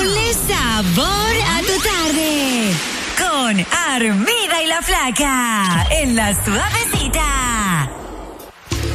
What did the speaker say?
Ponle sabor a tu tarde. Con Armida y la Flaca. En la Suavecita.